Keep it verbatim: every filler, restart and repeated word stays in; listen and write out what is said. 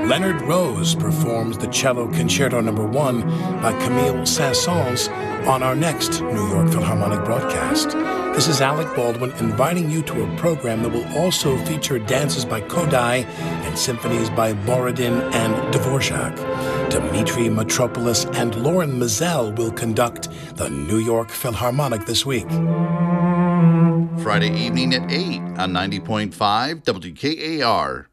Leonard Rose performs the Cello Concerto Number One by Camille Saint-Saëns on our next New York Philharmonic broadcast. This is Alec Baldwin inviting you to a program that will also feature dances by Kodály and symphonies by Borodin and Dvorak. Dmitri Mitropoulos and Lauren Mizell will conduct the New York Philharmonic this week. Friday evening at eight on ninety point five W K A R.